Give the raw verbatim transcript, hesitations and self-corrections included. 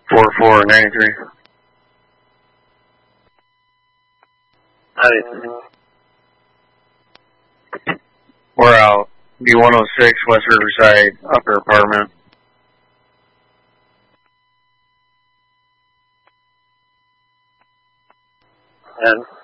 four four ninety-three. We're out. B one oh six, West Riverside, upper apartment. And